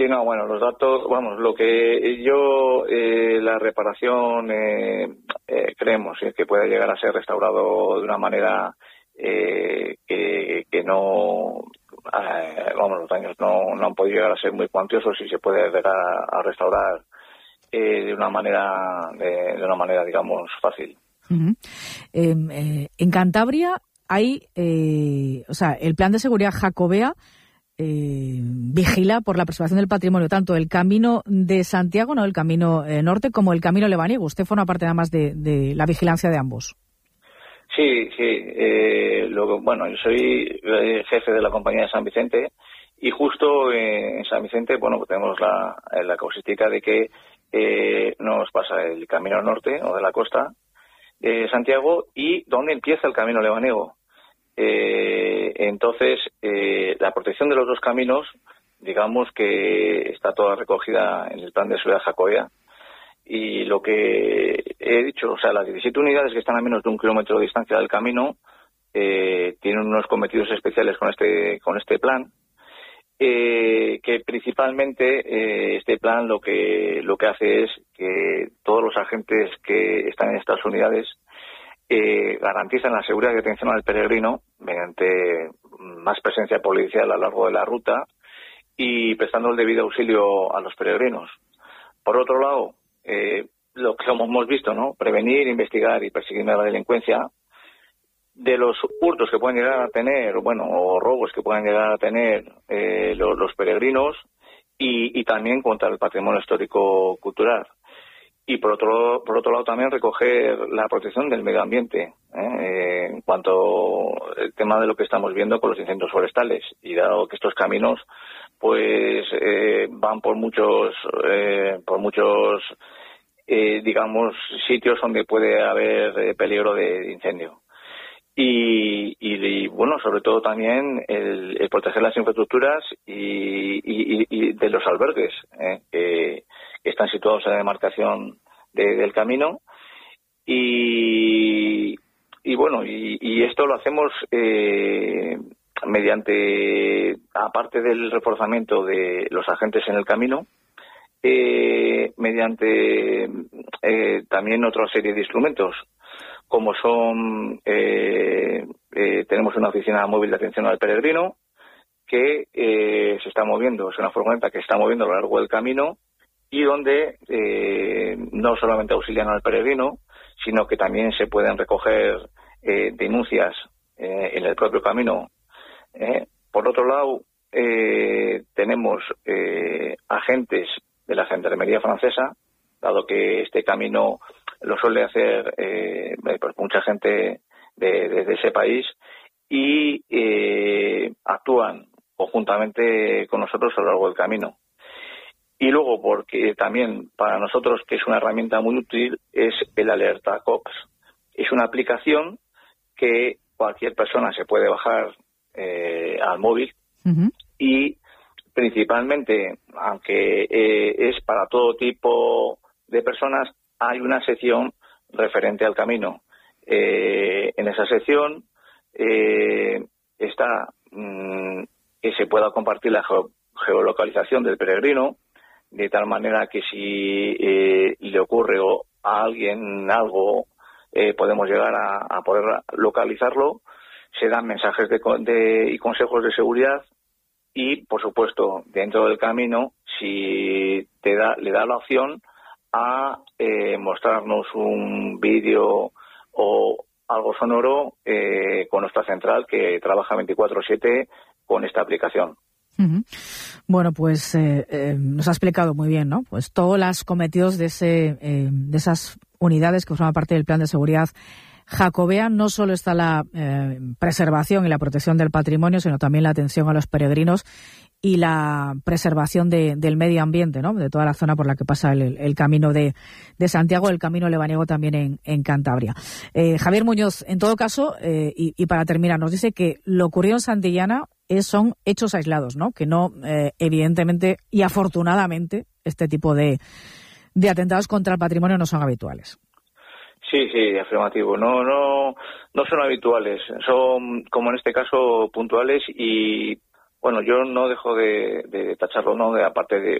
no, bueno, los datos, vamos, lo que yo, la reparación, creemos que puede llegar a ser restaurado de una manera que no, vamos, los daños no han podido llegar a ser muy cuantiosos y se puede llegar a restaurar de una manera, digamos, fácil. Uh-huh. En Cantabria hay, o sea, el plan de seguridad Jacobea vigila por la preservación del patrimonio tanto el camino de Santiago, no el camino norte, como el camino lebaniego. Usted forma parte además de la vigilancia de ambos. Sí. Bueno, yo soy jefe de la compañía de San Vicente y justo en San Vicente, bueno, pues tenemos la causística de que nos pasa el camino norte o de la costa de Santiago y dónde empieza el camino lebaniego. Entonces, la protección de los dos caminos, digamos que está toda recogida en el plan de seguridad Jacobea. Y lo que he dicho, o sea, las 17 unidades que están a menos de 1 kilómetro de distancia del camino tienen unos cometidos especiales con este plan, que principalmente este plan lo que hace es que todos los agentes que están en estas unidades garantizan la seguridad y atención al peregrino mediante más presencia policial a lo largo de la ruta y prestando el debido auxilio a los peregrinos. Por otro lado, lo que hemos visto, ¿no? Prevenir, investigar y perseguir la delincuencia, de los hurtos que pueden llegar a tener, bueno, o robos que puedan llegar a tener los peregrinos y también contra el patrimonio histórico cultural. Y por otro lado también recoger la protección del medio ambiente, en cuanto al tema de lo que estamos viendo con los incendios forestales. Y dado que estos caminos pues van por muchos digamos sitios donde puede haber peligro de incendio. Y bueno, sobre todo también el proteger las infraestructuras y de los albergues que están situados en la demarcación del camino y bueno, y esto lo hacemos mediante, aparte del reforzamiento de los agentes en el camino, mediante también otra serie de instrumentos, como son, tenemos una oficina móvil de atención al peregrino que se está moviendo, es una furgoneta que se está moviendo a lo largo del camino y donde no solamente auxilian al peregrino, sino que también se pueden recoger denuncias en el propio camino. Por otro lado, tenemos agentes de la Gendarmería francesa, dado que este camino lo suele hacer pues mucha gente de ese país y actúan conjuntamente con nosotros a lo largo del camino. Y luego, porque también para nosotros, que es una herramienta muy útil, es el Alerta Cops. Es una aplicación que cualquier persona se puede bajar al móvil y principalmente, aunque es para todo tipo de personas, hay una sección referente al camino. En esa sección está que se pueda compartir la geolocalización del peregrino, de tal manera que si le ocurre a alguien algo, podemos llegar a poder localizarlo. Se dan mensajes y consejos de seguridad y, por supuesto, dentro del camino, si le da la opción a mostrarnos un vídeo o algo sonoro con nuestra central que trabaja 24/7 con esta aplicación. Uh-huh. Bueno, pues nos ha explicado muy bien, ¿no? Pues todos los cometidos de esas unidades que forman parte del plan de seguridad Jacobea. No solo está la preservación y la protección del patrimonio, sino también la atención a los peregrinos y la preservación del medio ambiente, ¿no? De toda la zona por la que pasa el camino de Santiago, el camino lebaniego también en Cantabria. Javier Muñoz, en todo caso, y para terminar, nos dice que lo ocurrido en Santillana son hechos aislados, ¿no? Que no, evidentemente y afortunadamente, este tipo de atentados contra el patrimonio no son habituales. Sí, afirmativo. No son habituales. Son, como en este caso, puntuales y, bueno, yo no dejo de tacharlo, ¿no? Aparte de